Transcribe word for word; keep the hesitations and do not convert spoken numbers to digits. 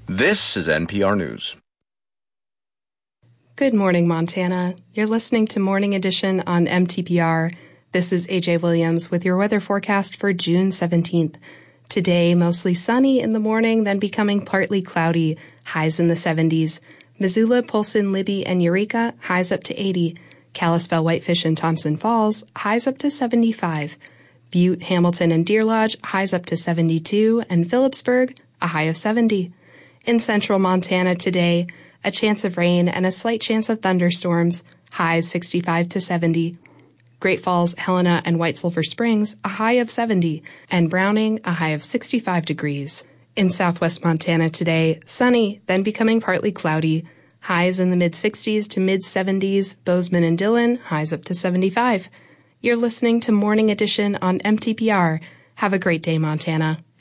This is N P R News. Good morning, Montana. You're listening to Morning Edition on M T P R. This is A J Williams with your weather forecast for June seventeenth. Today, mostly sunny in the morning, then becoming partly cloudy, highs in the seventies. Missoula, Polson, Libby, and Eureka, highs up to eighty. Kalispell, Whitefish, and Thompson Falls, highs up to seventy-five. Butte, Hamilton, and Deer Lodge, highs up to seventy-two, and Phillipsburg, a high of seventy. In central Montana today, a chance of rain and a slight chance of thunderstorms, highs sixty-five to seventy. Great Falls, Helena, and White Sulphur Springs, a high of seventy, and Browning, a high of sixty-five degrees. In southwest Montana today, sunny, then becoming partly cloudy, highs in the mid-sixties to mid-seventies, Bozeman and Dillon, highs up to seventy-five. You're listening to Morning Edition on M T P R. Have a great day, Montana.